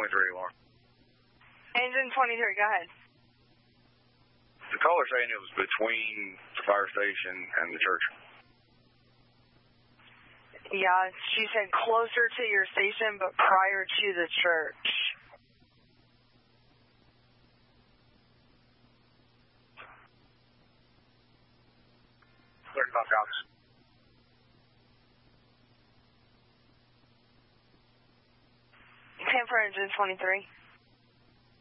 Laura. Engine 23, go ahead. The caller saying it was between the fire station and the church. Yeah, she said closer to your station, but prior to the church. San for engine 23.